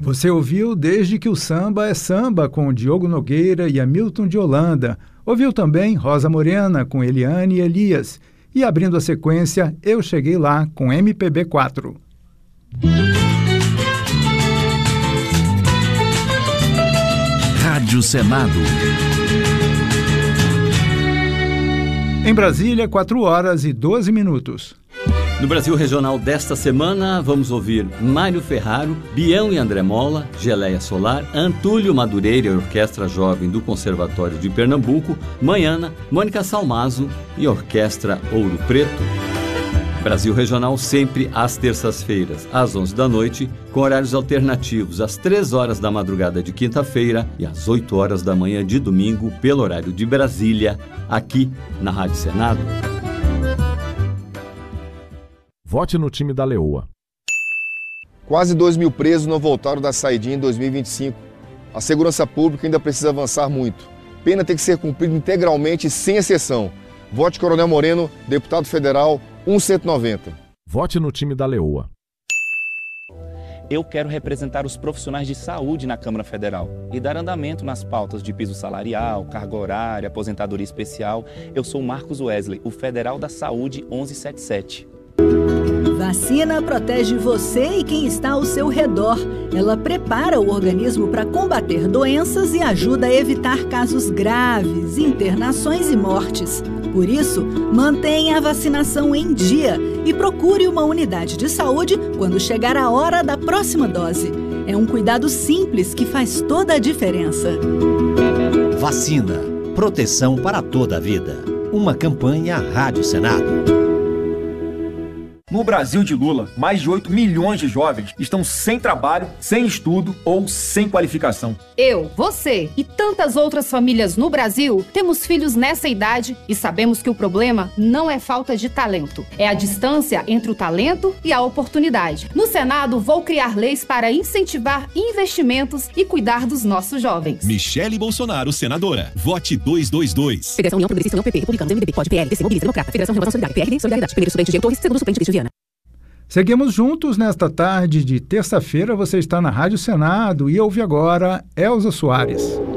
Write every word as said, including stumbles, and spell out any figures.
Você ouviu Desde que o Samba é Samba, com Diogo Nogueira e Hamilton de Holanda. Ouviu também Rosa Morena, com Eliane e Elias. E abrindo a sequência, Eu Cheguei Lá, com M P B quatro. Rádio Senado. Em Brasília, quatro horas e doze minutos. No Brasil Regional desta semana, vamos ouvir Mário Ferraro, Bião e André Mola, Geleia Solar, Antúlio Madureira e Orquestra Jovem do Conservatório de Pernambuco, Manhana, Mônica Salmazo e Orquestra Ouro Preto. Brasil Regional sempre às terças-feiras, às onze da noite, com horários alternativos às três horas da madrugada de quinta-feira e às oito horas da manhã de domingo, pelo horário de Brasília, aqui na Rádio Senado. Vote no time da Leoa. Quase dois mil presos não voltaram da saidinha em dois mil e vinte e cinco. A segurança pública ainda precisa avançar muito. Pena tem que ser cumprida integralmente e sem exceção. Vote Coronel Moreno, deputado federal, cento e noventa. Vote no time da Leoa. Eu quero representar os profissionais de saúde na Câmara Federal e dar andamento nas pautas de piso salarial, carga horária, aposentadoria especial. Eu sou Marcos Wesley, o Federal da Saúde onze setenta e sete. Vacina protege você e quem está ao seu redor. Ela prepara o organismo para combater doenças e ajuda a evitar casos graves, internações e mortes. Por isso, mantenha a vacinação em dia e procure uma unidade de saúde quando chegar a hora da próxima dose. É um cuidado simples que faz toda a diferença. Vacina. Proteção para toda a vida. Uma campanha Rádio Senado. No Brasil de Lula, mais de oito milhões de jovens estão sem trabalho, sem estudo ou sem qualificação. Eu, você e tantas outras famílias no Brasil temos filhos nessa idade e sabemos que o problema não é falta de talento. É a distância entre o talento e a oportunidade. No Senado, vou criar leis para incentivar investimentos e cuidar dos nossos jovens. Michele Bolsonaro, senadora. Vote duzentos e vinte e dois. Federação União Progressista, União P P, Republicanos, M D B, P O D, P L, D C, Mobiliza, Democrata, Federação Renovação Solidária, P R D, Solidariedade. Primeiro suplente, Diego Torres, segundo suplente, Cristian Viana. Seguimos juntos nesta tarde de terça-feira. Você está na Rádio Senado e ouve agora Elza Soares.